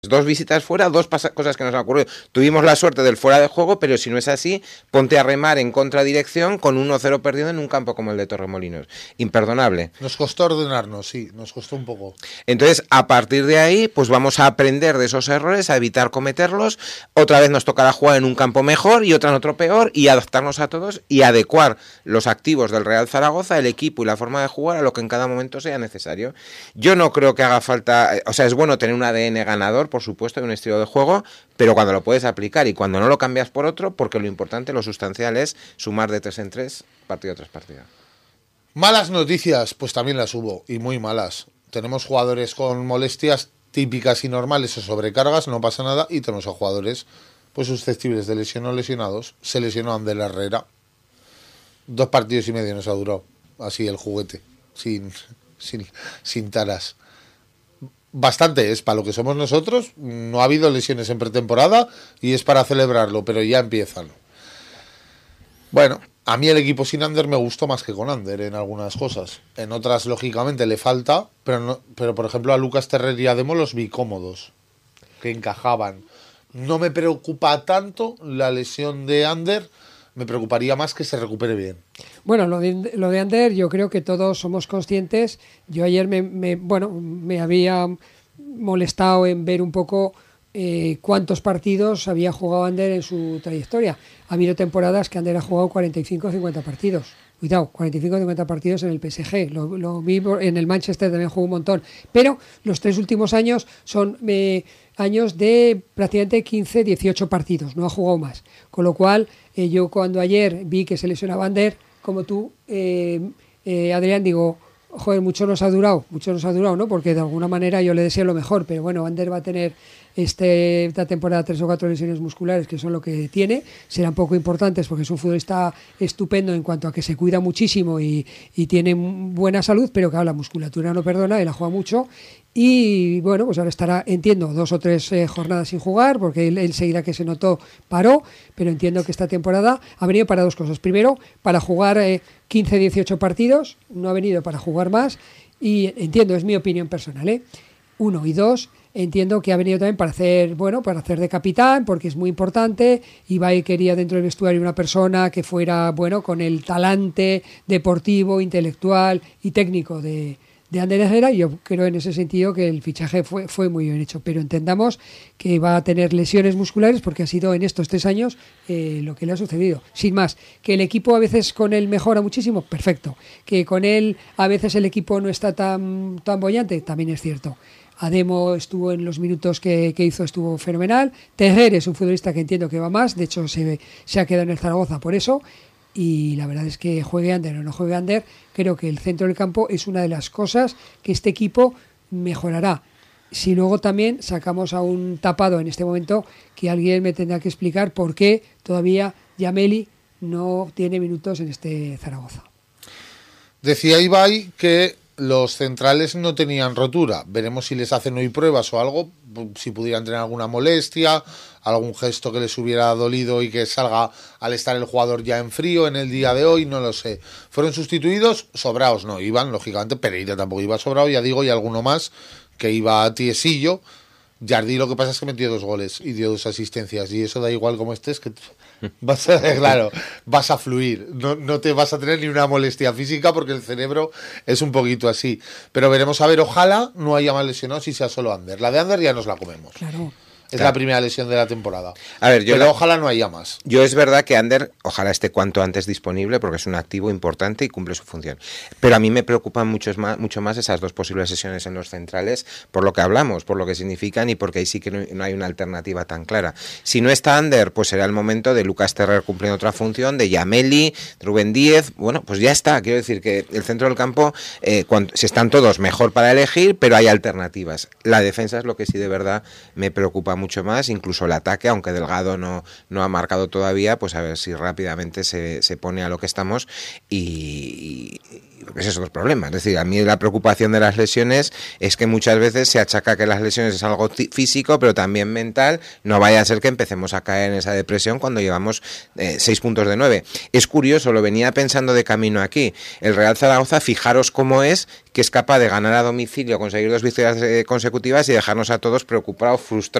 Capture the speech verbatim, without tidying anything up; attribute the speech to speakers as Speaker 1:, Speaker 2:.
Speaker 1: Dos visitas fuera, dos cosas que nos han ocurrido. Tuvimos la suerte del fuera de juego, pero si no es así, ponte a remar en contradirección con uno cero perdido en un campo como el de Torremolinos. Imperdonable.
Speaker 2: Nos costó ordenarnos, sí, nos costó un poco.
Speaker 1: Entonces, a partir de ahí, pues vamos a aprender de esos errores, a evitar cometerlos. Otra vez nos tocará jugar en un campo mejor y otra en otro peor, y adaptarnos a todos y adecuar los activos del Real Zaragoza, el equipo y la forma de jugar a lo que en cada momento sea necesario. Yo no creo que haga falta, o sea, es bueno tener un A D N ganador, por supuesto, y un estilo de juego, pero cuando lo puedes aplicar y cuando no lo cambias por otro, porque lo importante, lo sustancial es sumar de tres en tres, partido tras partido.
Speaker 2: Malas noticias, pues también las hubo, y muy malas. Tenemos jugadores con molestias típicas y normales o sobrecargas, no pasa nada, y tenemos a jugadores pues susceptibles de lesión o lesionados. Se lesionó Ander Herrera. Dos partidos y medio nos ha durado, así el juguete, sin, sin, sin taras. Bastante es para lo que somos nosotros. No ha habido lesiones en pretemporada y es para celebrarlo, pero ya empiezan. Bueno, a mí el equipo sin Ander me gustó más que con Ander en algunas cosas. En otras, lógicamente, le falta, pero, no, pero por ejemplo a Lucas Terrer y a Demo los vi cómodos, que encajaban. No me preocupa tanto la lesión de Ander, me preocuparía más que se recupere bien.
Speaker 3: Bueno, lo de, lo de Ander, yo creo que todos somos conscientes. Yo ayer me, me bueno, me había molestado en ver un poco eh, cuántos partidos había jugado Ander en su trayectoria. Ha habido temporadas que Ander ha jugado cuarenta y cinco o cincuenta partidos. Cuidado, cuarenta y cinco o cincuenta partidos en el P S G. Lo, lo vi en el Manchester, también jugó un montón. Pero los tres últimos años son eh, años de prácticamente quince, dieciocho partidos. No ha jugado más. Con lo cual, eh, yo cuando ayer vi que se lesionaba Ander, como tú, eh, eh, Adrián, digo, joder, mucho nos ha durado, mucho nos ha durado, ¿no? Porque de alguna manera yo le deseo lo mejor, pero bueno, Ander va a tener este, esta temporada tres o cuatro lesiones musculares, que son lo que tiene, serán poco importantes porque es un futbolista estupendo en cuanto a que se cuida muchísimo y, y tiene buena salud, pero claro, la musculatura no perdona, él la juega mucho. Y bueno, pues ahora estará, entiendo, dos o tres eh, jornadas sin jugar, porque él, él seguirá que se notó, paró, pero entiendo que esta temporada ha venido para dos cosas. Primero, para jugar eh, quince, dieciocho partidos, no ha venido para jugar más, y entiendo, es mi opinión personal, ¿eh? Uno, y dos, entiendo que ha venido también para hacer, bueno, para hacer de capitán, porque es muy importante. Ibai quería dentro del vestuario una persona que fuera, bueno, con el talante deportivo, intelectual y técnico de de Ander Herrera, y yo creo en ese sentido que el fichaje fue, fue muy bien hecho, pero entendamos que va a tener lesiones musculares porque ha sido en estos tres años eh, lo que le ha sucedido. Sin más, que el equipo a veces con él mejora muchísimo, perfecto. Que con él a veces el equipo no está tan, tan bollante, también es cierto. Ademo estuvo en los minutos que, que hizo, estuvo fenomenal. Tejer es un futbolista que entiendo que va más, de hecho se, se ha quedado en el Zaragoza por eso. Y la verdad es que juegue Ander o no juegue Ander, creo que el centro del campo es una de las cosas que este equipo mejorará. Si luego también sacamos a un tapado en este momento, que alguien me tendrá que explicar por qué todavía Yameli no tiene minutos en este Zaragoza.
Speaker 2: Decía Ibai que los centrales no tenían rotura. Veremos si les hacen hoy pruebas o algo, si pudieran tener alguna molestia, algún gesto que les hubiera dolido y que salga al estar el jugador ya en frío en el día de hoy, no lo sé. Fueron sustituidos, sobrados no iban, lógicamente, Pereira tampoco iba sobrado, ya digo, y alguno más que iba tiesillo. Jardí lo que pasa es que metió dos goles y dio dos asistencias, y eso da igual como estés, que vas a, claro, vas a fluir, no, no te vas a tener ni una molestia física porque el cerebro es un poquito así. Pero veremos a ver, ojalá no haya más lesionados y sea solo Ander. La de Ander ya nos la comemos.
Speaker 3: Claro.
Speaker 2: Es
Speaker 1: Claro.
Speaker 2: la primera lesión de la temporada.
Speaker 1: A ver, yo
Speaker 2: Pero
Speaker 1: la...
Speaker 2: ojalá no haya más.
Speaker 1: Yo es verdad que Ander, ojalá esté cuanto antes disponible, porque es un activo importante y cumple su función. Pero a mí me preocupan mucho más, mucho más esas dos posibles sesiones en los centrales, por lo que hablamos, por lo que significan y porque ahí sí que no, no hay una alternativa tan clara. Si no está Ander, pues será el momento de Lucas Terrer cumpliendo otra función, de Yameli, de Rubén Díez. Bueno, pues ya está. Quiero decir que el centro del campo, eh, cuando, si están todos mejor para elegir, pero hay alternativas. La defensa es lo que sí de verdad me preocupa mucho. mucho más, incluso el ataque, aunque Delgado no, no ha marcado todavía, pues a ver si rápidamente se, se pone a lo que estamos y, y ese es otro problema. Es decir, a mí la preocupación de las lesiones es que muchas veces se achaca que las lesiones es algo físico, pero también mental. No vaya a ser que empecemos a caer en esa depresión cuando llevamos eh, seis puntos de nueve. Es curioso, lo venía pensando de camino aquí. El Real Zaragoza, fijaros cómo es, que es capaz de ganar a domicilio, conseguir dos victorias eh, consecutivas y dejarnos a todos preocupados, frustrados.